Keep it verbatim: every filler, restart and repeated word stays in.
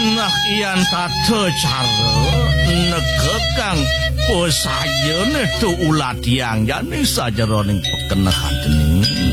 Nah iyan tata cara negekang posayene tu ulah dianggane sajeroning pekenahan dening